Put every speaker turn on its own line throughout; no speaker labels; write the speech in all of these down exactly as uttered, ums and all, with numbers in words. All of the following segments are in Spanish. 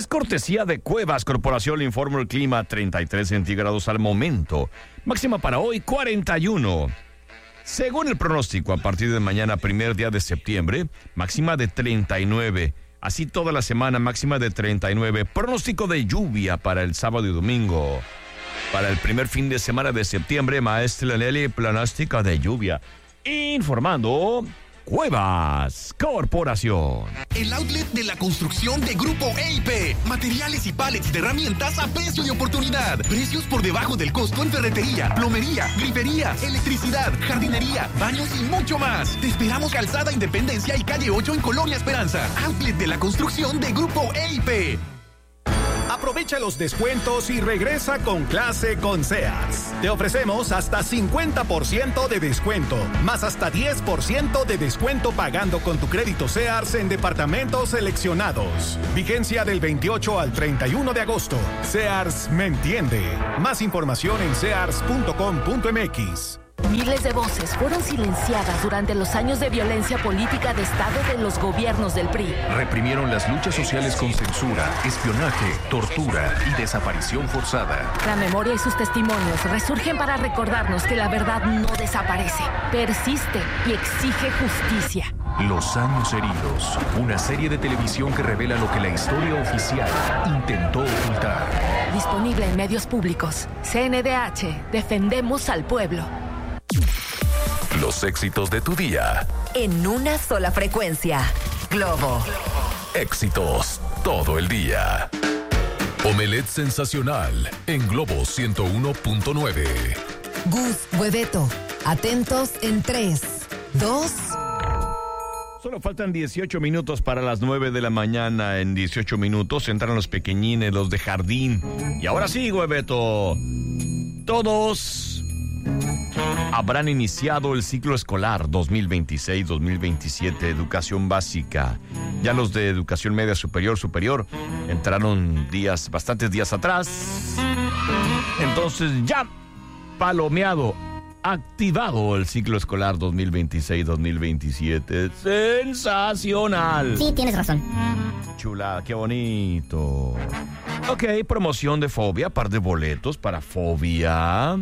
Es cortesía de Cuevas Corporación. Le informo el clima: treinta y tres centígrados al momento. Máxima para hoy, cuarenta y uno. Según el pronóstico, a partir de mañana, primer día de septiembre, máxima de treinta y nueve. Así toda la semana, máxima de treinta y nueve. Pronóstico de lluvia para el sábado y domingo. Para el primer fin de semana de septiembre, maestra Nelly, pronóstico de lluvia. Informando Cuevas Corporación.
El outlet de la construcción de Grupo E I P. Materiales y pallets de herramientas a precio de oportunidad. Precios por debajo del costo en ferretería, plomería, griferías, electricidad, jardinería, baños y mucho más. Te esperamos Calzada Independencia y Calle ocho en Colonia Esperanza. Outlet de la construcción de Grupo E I P.
Aprovecha los descuentos y regresa con clase con Sears. Te ofrecemos hasta cincuenta por ciento de descuento, más hasta diez por ciento de descuento pagando con tu crédito Sears en departamentos seleccionados. Vigencia del veintiocho al treinta y uno de agosto. Sears me entiende. Más información en sears punto com punto m x.
Miles de voces fueron silenciadas durante los años de violencia política de Estado de los gobiernos del P R I.
Reprimieron las luchas sociales con censura, espionaje, tortura y desaparición forzada.
La memoria y sus testimonios resurgen para recordarnos que la verdad no desaparece, persiste y exige justicia.
Los años heridos, una serie de televisión que revela lo que la historia oficial intentó ocultar.
Disponible en medios públicos. C N D H, defendemos al pueblo.
Los éxitos de tu día.
En una sola frecuencia. Globo.
Éxitos todo el día. Omelette sensacional en Globo ciento uno punto nueve.
Gus, Hueveto. Atentos en tres, dos.
Solo faltan dieciocho minutos para las nueve de la mañana. En dieciocho minutos entran los pequeñines, los de jardín. Y ahora sí, Hueveto. Todos habrán iniciado el ciclo escolar dos mil veintiséis dos mil veintisiete, educación básica. Ya los de educación media superior, superior, entraron días, bastantes días atrás. Entonces ya palomeado, activado el ciclo escolar dos mil veintiséis dos mil veintisiete. ¡Sensacional!
Sí, tienes razón.
Chula, qué bonito. Ok, promoción de Fobia, par de boletos para Fobia.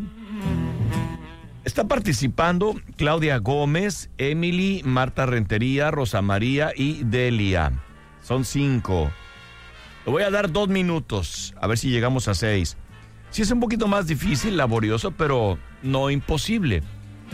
Está participando Claudia Gómez, Emily, Marta Rentería, Rosa María y Delia. Son cinco. Le voy a dar dos minutos, a ver si llegamos a seis. Sí es un poquito más difícil, laborioso, pero no imposible.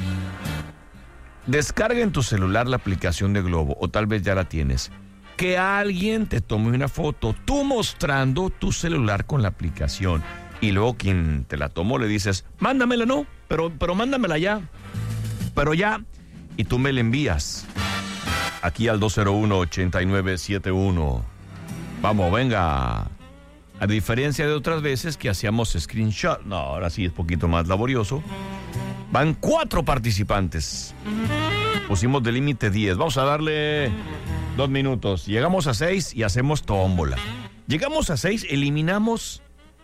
Descarga en tu celular la aplicación de Globo, o tal vez ya la tienes. Que alguien te tome una foto, tú mostrando tu celular con la aplicación. Y luego quien te la tomó le dices, mándamela, no, pero, pero mándamela ya. Pero ya, y tú me la envías. Aquí al dos cero uno, ocho nueve siete uno. Vamos, venga. A diferencia de otras veces que hacíamos screenshot. No, ahora sí es poquito más laborioso. Van cuatro participantes. Pusimos de límite diez. Vamos a darle dos minutos. Llegamos a seis y hacemos tómbola. Llegamos a seis, eliminamos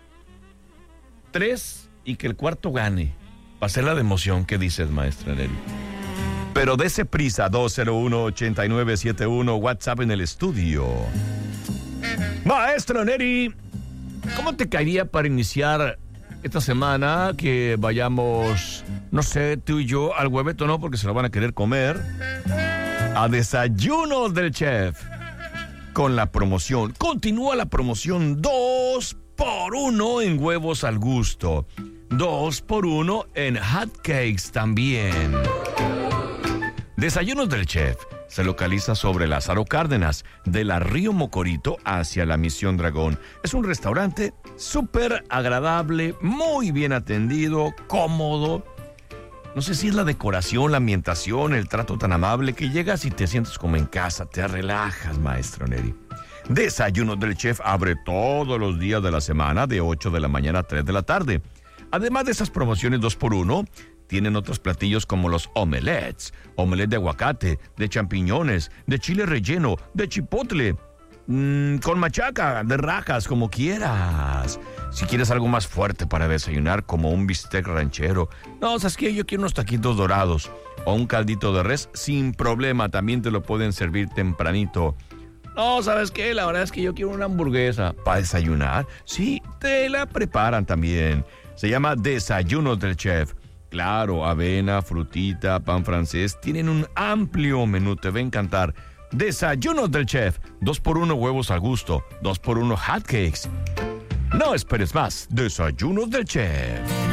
tres y que el cuarto gane. Va a ser la de emoción. ¿Qué dices, maestra Nelly? Pero dese prisa. Dos cero uno, ocho nueve siete uno. WhatsApp en el estudio. Maestra Nelly, ¿cómo te caería para iniciar esta semana que vayamos, no sé, tú y yo, al Hueveto no, porque se lo van a querer comer, a Desayunos del Chef, con la promoción? Continúa la promoción dos por uno en huevos al gusto, dos por uno en hot cakes también. Desayunos del Chef se localiza sobre Lázaro Cárdenas, de la Río Mocorito hacia la Misión Dragón. Es un restaurante súper agradable, muy bien atendido, cómodo. No sé si es la decoración, la ambientación, el trato tan amable que llegas y te sientes como en casa, te relajas, maestro Neri. Desayunos del Chef abre todos los días de la semana de ocho de la mañana a tres de la tarde. Además de esas promociones dos por uno, tienen otros platillos como los omelettes, omelette de aguacate, de champiñones, de chile relleno, de chipotle, mmm, con machaca, de rajas, como quieras. Si quieres algo más fuerte para desayunar, como un bistec ranchero. No, ¿sabes qué? Yo quiero unos taquitos dorados o un caldito de res, sin problema. También te lo pueden servir tempranito. No, ¿sabes qué? La verdad es que yo quiero una hamburguesa. ¿Para desayunar? Sí, te la preparan también. Se llama Desayunos del Chef. Claro, avena, frutita, pan francés. Tienen un amplio menú, te va a encantar. Desayunos del Chef. Dos por uno huevos al gusto. Dos por uno hotcakes. No esperes más. Desayunos del Chef.